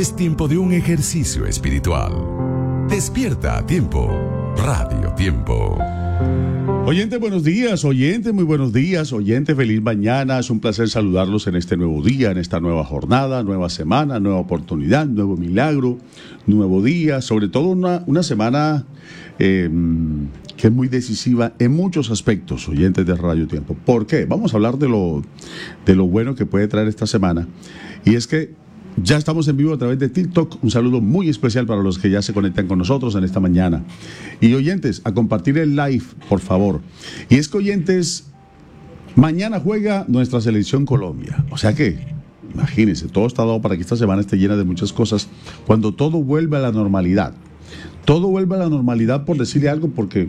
Es tiempo de un ejercicio espiritual. Despierta a tiempo. Radio Tiempo. Oyente, buenos días. Oyente, muy buenos días. Oyente, feliz mañana. Es un placer saludarlos en este nuevo día, en esta nueva jornada, nueva semana, nueva oportunidad, nuevo milagro, nuevo día. Sobre todo una semana que es muy decisiva en muchos aspectos, oyentes de Radio Tiempo. ¿Por qué? Vamos a hablar de lo bueno que puede traer esta semana. Y es que ya estamos en vivo a través de TikTok. Un saludo muy especial para los que ya se conectan con nosotros en esta mañana. Y oyentes, a compartir el live, por favor. Y es que, oyentes, mañana juega nuestra selección Colombia. O sea que, imagínense, todo está dado para que esta semana esté llena de muchas cosas. Cuando todo vuelve a la normalidad. Todo vuelve a la normalidad, por decirle algo, porque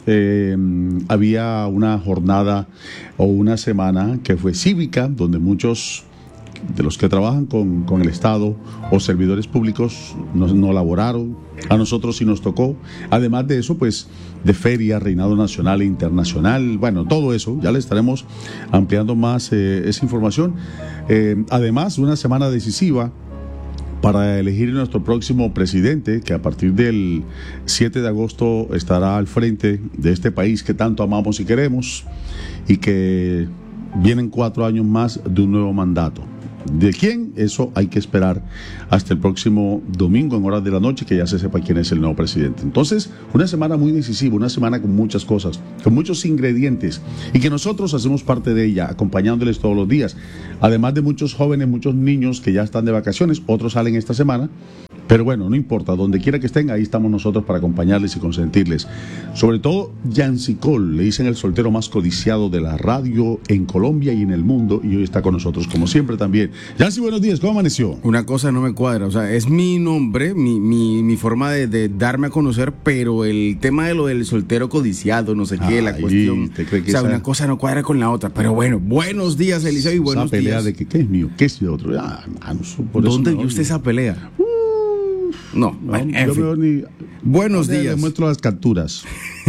había una jornada o una semana que fue cívica, donde muchos de los que trabajan con el Estado o servidores públicos no laboraron. A nosotros sí nos tocó. Además de eso, pues, de feria, reinado nacional e internacional, bueno, todo eso, ya le estaremos ampliando más esa información. Además, una semana decisiva para elegir nuestro próximo presidente, que a partir del 7 de agosto estará al frente de este país que tanto amamos y queremos, y que vienen 4 años más de un nuevo mandato. ¿De quién? Eso hay que esperar hasta el próximo domingo en horas de la noche, que ya se sepa quién es el nuevo presidente. Entonces, una semana muy decisiva, una semana con muchas cosas, con muchos ingredientes, y que nosotros hacemos parte de ella, acompañándoles todos los días. Además de muchos jóvenes, muchos niños que ya están de vacaciones, otros salen esta semana. Pero bueno, no importa, donde quiera que estén, ahí estamos nosotros para acompañarles y consentirles. Sobre todo, Yancy Cole, le dicen el soltero más codiciado de la radio en Colombia y en el mundo, y hoy está con nosotros, como siempre también. Yancy, buenos días, ¿cómo amaneció? Una cosa no me cuadra, o sea, es mi nombre, mi forma de darme a conocer, pero el tema de lo del soltero codiciado, no sé qué, la cuestión, o sea, una cosa no cuadra con la otra. Pero bueno, buenos días, Eliseo, y buenos días. Esa pelea de que ¿qué es mío? ¿Qué es de otro? ¿Dónde vio usted esa pelea? No, yo veo ni... Buenos días. Le muestro las capturas.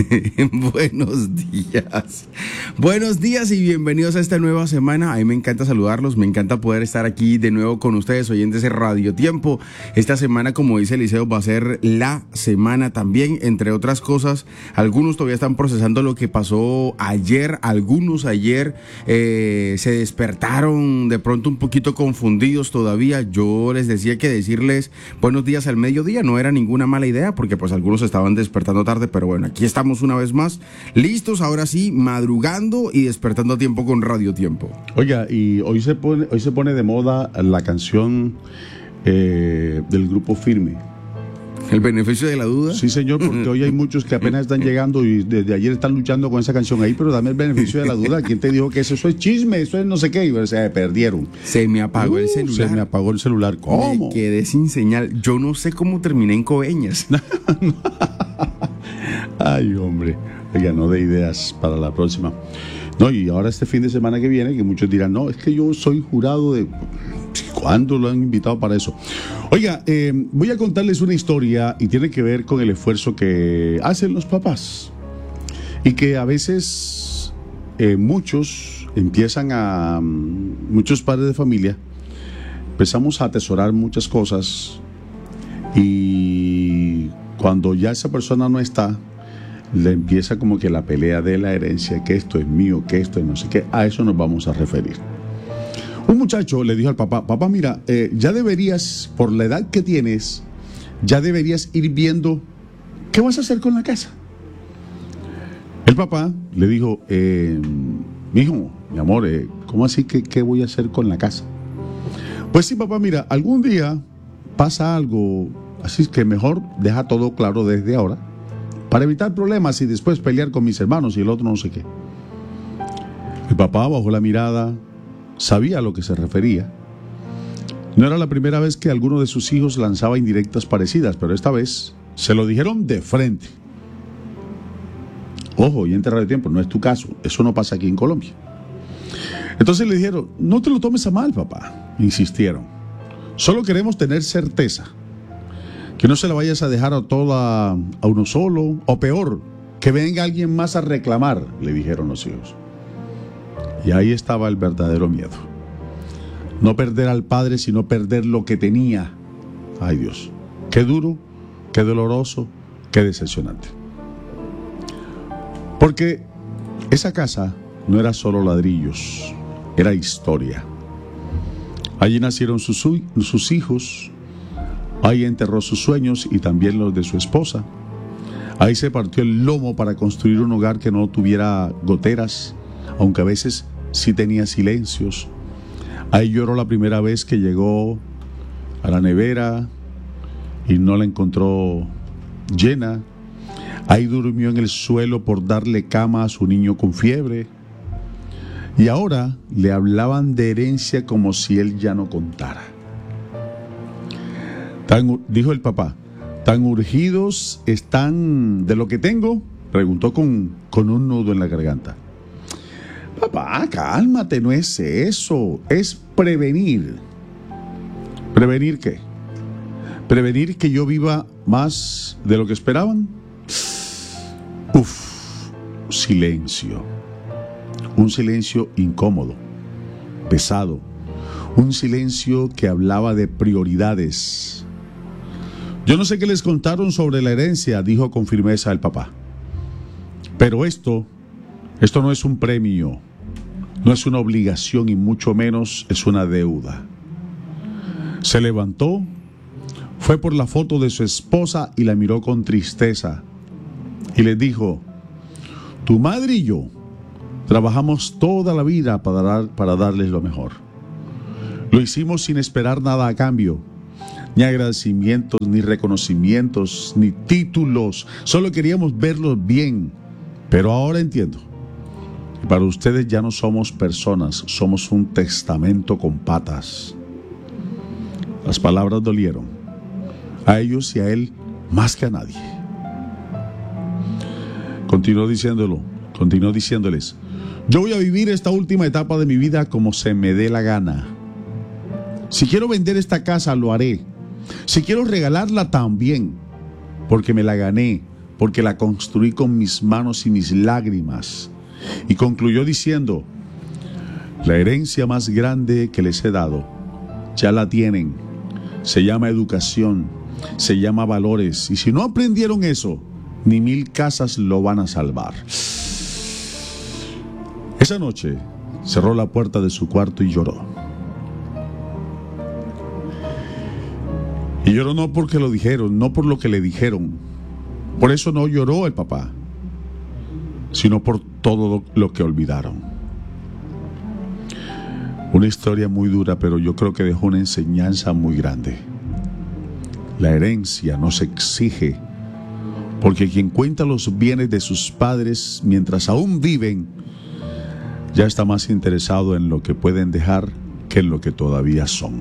Buenos días. Buenos días y bienvenidos a esta nueva semana. A mí me encanta saludarlos, me encanta poder estar aquí de nuevo con ustedes, oyentes de Radio Tiempo. Esta semana, como dice Eliseo, va a ser la semana también, entre otras cosas. Algunos todavía están procesando lo que pasó ayer, algunos ayer se despertaron de pronto un poquito confundidos todavía. Yo les decía que decirles buenos días al mediodía no era ninguna mala idea, porque pues algunos estaban despertando tarde, pero bueno, aquí estamos una vez más, listos, ahora sí, madrugando y despertando a tiempo con Radio Tiempo. Oiga, y hoy se pone de moda la canción del grupo Firme. ¿El beneficio de la duda? Sí, señor, porque hoy hay muchos que apenas están llegando y desde ayer están luchando con esa canción ahí, pero dame el beneficio de la duda. ¿Quién te dijo que eso es chisme? Eso es no sé qué. Y se perdieron. Se me apagó el celular. Se me apagó el celular. ¿Cómo? Me quedé sin señal. Yo no sé cómo terminé en Coveñas. Ay, hombre. Oiga, no de ideas para la próxima. No, y ahora este fin de semana que viene, que muchos dirán, no, es que yo soy jurado de... ¿Cuándo lo han invitado para eso? Oiga, voy a contarles una historia y tiene que ver con el esfuerzo que hacen los papás. Y que a veces muchos padres de familia, empezamos a atesorar muchas cosas y cuando ya esa persona no está, le empieza como que la pelea de la herencia, que esto es mío, que esto es no sé qué. A eso nos vamos a referir. Un muchacho le dijo al papá, mira, ya deberías, por la edad que tienes, ya deberías ir viendo qué vas a hacer con la casa. El papá le dijo, mijo, mi amor, ¿cómo así que qué voy a hacer con la casa? Pues sí, papá, mira, algún día pasa algo, así que mejor deja todo claro desde ahora, para evitar problemas y después pelear con mis hermanos y el otro no sé qué. El papá bajó la mirada, sabía a lo que se refería. No era la primera vez que alguno de sus hijos lanzaba indirectas parecidas, pero esta vez se lo dijeron de frente. Ojo, y en Radio Tiempo, no es tu caso, eso no pasa aquí en Colombia. Entonces le dijeron, no te lo tomes a mal, papá, insistieron. Solo queremos tener certeza, que no se la vayas a dejar a toda a uno solo, o peor, que venga alguien más a reclamar, le dijeron los hijos. Y ahí estaba el verdadero miedo. No perder al padre, sino perder lo que tenía. Ay Dios, qué duro, qué doloroso, qué decepcionante. Porque esa casa no era solo ladrillos, era historia. Allí nacieron sus hijos, ahí enterró sus sueños y también los de su esposa. Ahí se partió el lomo para construir un hogar que no tuviera goteras, aunque a veces sí tenía silencios. Ahí lloró la primera vez que llegó a la nevera y no la encontró llena. Ahí durmió en el suelo por darle cama a su niño con fiebre. Y ahora le hablaban de herencia como si él ya no contara. Dijo el papá, ¿tan urgidos están de lo que tengo? Preguntó con un nudo en la garganta. Papá, cálmate, no es eso, es prevenir. ¿Prevenir qué? ¿Prevenir que yo viva más de lo que esperaban? Silencio. Un silencio incómodo, pesado. Un silencio que hablaba de prioridades. Yo no sé qué les contaron sobre la herencia, dijo con firmeza el papá. Pero esto no es un premio, no es una obligación y mucho menos es una deuda. Se levantó, fue por la foto de su esposa y la miró con tristeza. Y les dijo, tu madre y yo trabajamos toda la vida para darles lo mejor. Lo hicimos sin esperar nada a cambio, ni agradecimientos, ni reconocimientos, ni títulos. Solo queríamos verlos bien. Pero ahora entiendo. Para ustedes ya no somos personas, somos un testamento con patas. Las palabras dolieron. A ellos y a él más que a nadie. Continuó diciéndoles, yo voy a vivir esta última etapa de mi vida como se me dé la gana. Si quiero vender esta casa, lo haré. Si quiero regalarla, también, porque me la gané, porque la construí con mis manos y mis lágrimas. Y concluyó diciendo, la herencia más grande que les he dado, ya la tienen. Se llama educación, se llama valores. Y si no aprendieron eso, ni 1000 casas lo van a salvar. Esa noche cerró la puerta de su cuarto y lloró. Y lloró no porque lo dijeron, no por lo que le dijeron. Por eso no lloró el papá, sino por todo lo que olvidaron. Una historia muy dura, pero yo creo que dejó una enseñanza muy grande. La herencia no se exige, porque quien cuenta los bienes de sus padres mientras aún viven, ya está más interesado en lo que pueden dejar que en lo que todavía son.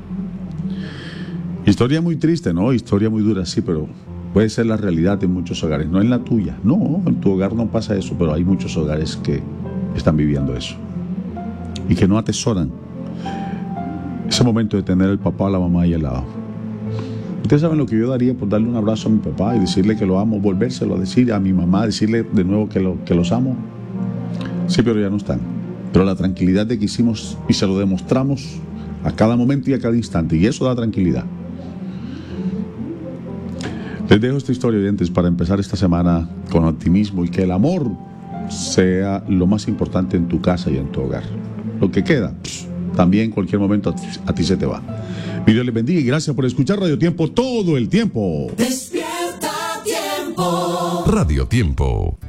Historia muy triste, ¿no? Historia muy dura, sí, pero puede ser la realidad en muchos hogares, no en la tuya. No, en tu hogar no pasa eso, pero hay muchos hogares que están viviendo eso y que no atesoran ese momento de tener al papá o la mamá ahí al lado. Ustedes saben lo que yo daría por darle un abrazo a mi papá y decirle que lo amo, volvérselo a decir a mi mamá, decirle de nuevo que los amo. Sí, pero ya no están. Pero la tranquilidad de que hicimos y se lo demostramos a cada momento y a cada instante, y eso da tranquilidad. Les dejo esta historia, oyentes, para empezar esta semana con optimismo y que el amor sea lo más importante en tu casa y en tu hogar. Lo que queda, también en cualquier momento a ti se te va. Mi Dios les bendiga y gracias por escuchar Radio Tiempo todo el tiempo. Despierta Tiempo. Radio Tiempo.